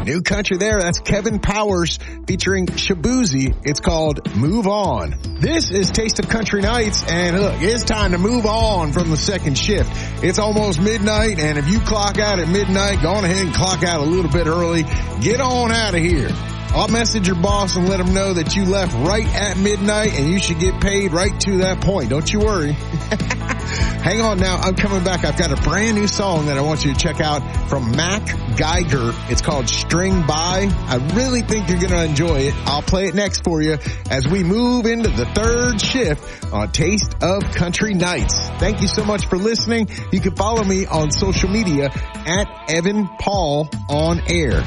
New country there. That's Kevin Powers featuring Shabuzi. It's called Move On. This is Taste of Country Nights, and look, it's time to move on from the second shift. It's almost midnight, and if you clock out at midnight, go on ahead and clock out a little bit early. Get on out of here. I'll message your boss and let him know that you left right at midnight, and you should get paid right to that point. Don't you worry. Hang on now. I'm coming back. I've got a brand new song that I want you to check out from Mac Geiger. It's called String By. I really think you're going to enjoy it. I'll play it next for you as we move into the third shift on Taste of Country Nights. Thank you so much for listening. You can follow me on social media at Evan Paul on air.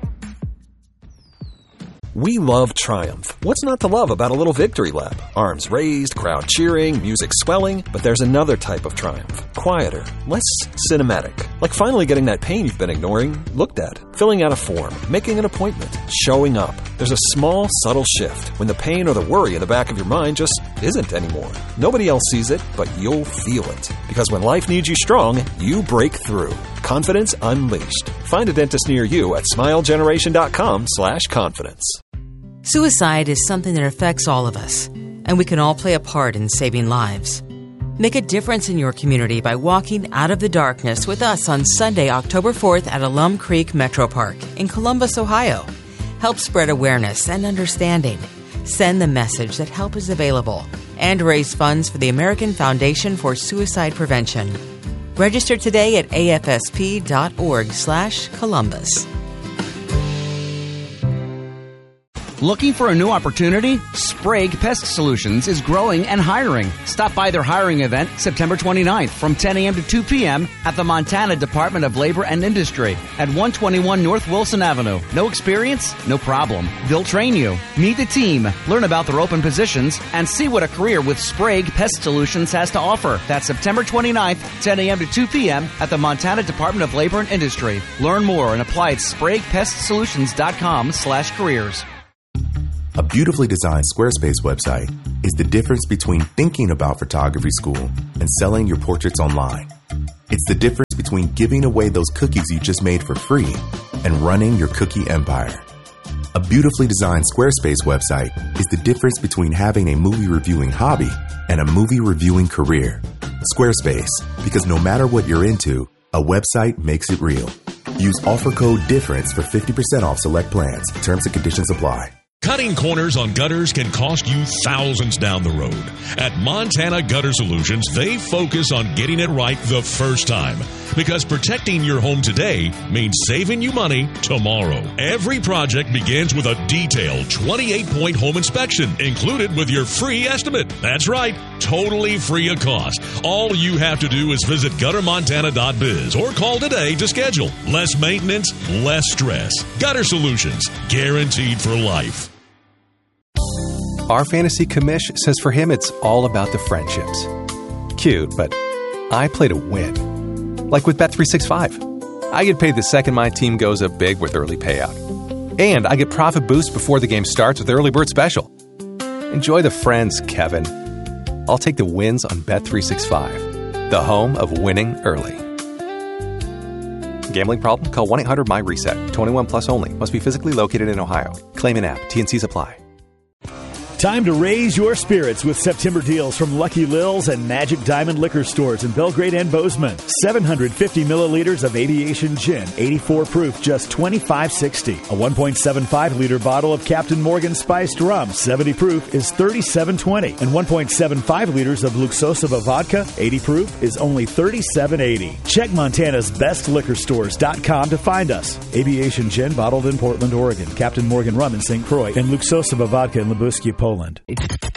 We love Triumph. What's not to love about a little victory lap? Arms raised, crowd cheering, music swelling. But there's another type of triumph. Quieter, less cinematic. Like finally getting that pain you've been ignoring looked at. Filling out a form, making an appointment, showing up. There's a small, subtle shift when the pain or the worry in the back of your mind just isn't anymore. Nobody else sees it, but you'll feel it. Because when life needs you strong, you break through. Confidence Unleashed. Find a dentist near you at smilegeneration.com/confidence. Suicide is something that affects all of us, and we can all play a part in saving lives. Make a difference in your community by walking out of the darkness with us on Sunday, October 4th at Alum Creek Metro Park in Columbus, Ohio. Help spread awareness and understanding. Send the message that help is available and raise funds for the American Foundation for Suicide Prevention. Register today at afsp.org/Columbus. Looking for a new opportunity? Sprague Pest Solutions is growing and hiring. Stop by their hiring event September 29th from 10 a.m. to 2 p.m. at the Montana Department of Labor and Industry at 121 North Wilson Avenue. No experience? No problem. They'll train you. Meet the team, learn about their open positions, and see what a career with Sprague Pest Solutions has to offer. That's September 29th, 10 a.m. to 2 p.m. at the Montana Department of Labor and Industry. Learn more and apply at SpraguePestSolutions.com/careers. A beautifully designed Squarespace website is the difference between thinking about photography school and selling your portraits online. It's the difference between giving away those cookies you just made for free and running your cookie empire. A beautifully designed Squarespace website is the difference between having a movie reviewing hobby and a movie reviewing career. Squarespace, because no matter what you're into, a website makes it real. Use offer code DIFFERENCE for 50% off select plans. Terms and conditions apply. Cutting corners on gutters can cost you thousands down the road. At Montana Gutter Solutions, they focus on getting it right the first time. Because protecting your home today means saving you money tomorrow. Every project begins with a detailed 28-point home inspection included with your free estimate. That's right, totally free of cost. All you have to do is visit guttermontana.biz or call today to schedule. Less maintenance, less stress. Gutter Solutions, guaranteed for life. Our fantasy commish says for him it's all about the friendships. Cute, but I play to win. Like with Bet365. I get paid the second my team goes up big with early payout. And I get profit boost before the game starts with Early Bird Special. Enjoy the friends, Kevin. I'll take the wins on Bet365, the home of winning early. Gambling problem? Call 1-800-MY-RESET. 21 plus only. Must be physically located in Ohio. Claim an app. T&Cs apply. Time to raise your spirits with September deals from Lucky Lil's and Magic Diamond Liquor Stores in Belgrade and Bozeman. 750 milliliters of Aviation Gin, 84 proof, just $25.60. A 1.75-liter bottle of Captain Morgan Spiced Rum, 70 proof, is $37.20. And 1.75 liters of Luxosova Vodka, 80 proof, is only $37.80. Check Montana's bestliquorstores.com to find us. Aviation Gin, bottled in Portland, Oregon. Captain Morgan Rum in St. Croix. And Luxosova Vodka in Lubuskie, Poland.